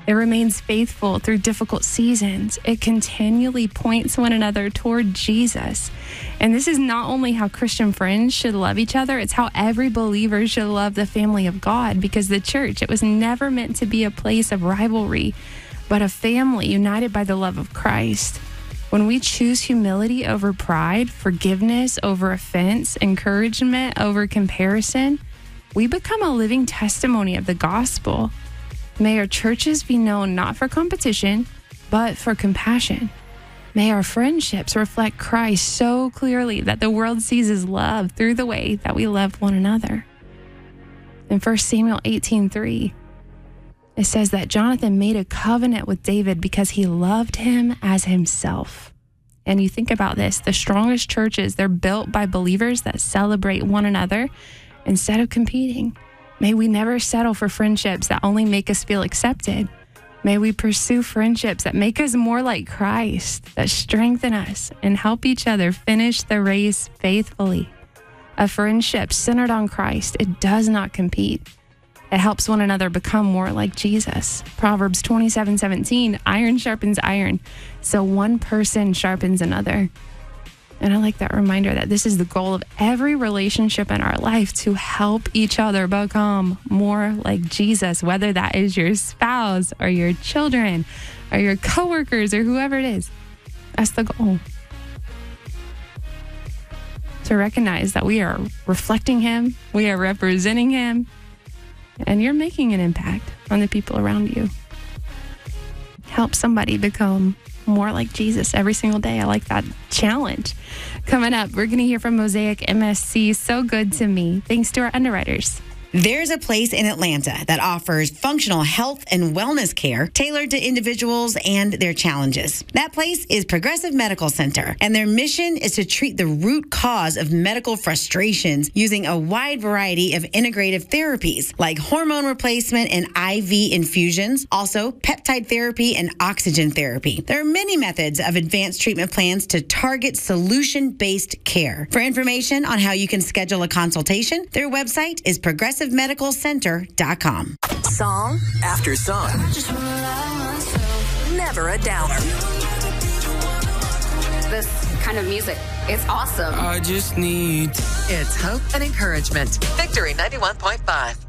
It remains faithful through difficult seasons. It continually points one another toward Jesus. And this is not only how Christian friends should love each other, it's how every believer should love the family of God, because the church, it was never meant to be a place of rivalry, but a family united by the love of Christ. When we choose humility over pride, forgiveness over offense, encouragement over comparison, we become a living testimony of the gospel. May our churches be known not for competition, but for compassion. May our friendships reflect Christ so clearly that the world sees his love through the way that we love one another. In 1 Samuel 18:3, it says that Jonathan made a covenant with David because he loved him as himself. And you think about this, the strongest churches, they're built by believers that celebrate one another instead of competing. May we never settle for friendships that only make us feel accepted. May we pursue friendships that make us more like Christ, that strengthen us and help each other finish the race faithfully. A friendship centered on Christ, it does not compete. It helps one another become more like Jesus. Proverbs 27:17, iron sharpens iron, so one person sharpens another. And I like that reminder that this is the goal of every relationship in our life, to help each other become more like Jesus, whether that is your spouse or your children or your coworkers or whoever it is. That's the goal. To recognize that we are reflecting him, we are representing him, and you're making an impact on the people around you. Help somebody become more like Jesus every single day. I like that challenge. Coming up, we're going to hear from Mosaic MSC, So Good to Me. Thanks to our underwriters. There's a place in Atlanta that offers functional health and wellness care tailored to individuals and their challenges. That place is Progressive Medical Center, and their mission is to treat the root cause of medical frustrations using a wide variety of integrative therapies like hormone replacement and IV infusions, also peptide therapy and oxygen therapy. There are many methods of advanced treatment plans to target solution-based care. For information on how you can schedule a consultation, their website is progressivemedicalcenter.com. Song after song. Never a downer. This kind of music, it's awesome. I just need... It's hope and encouragement. Victory 91.5.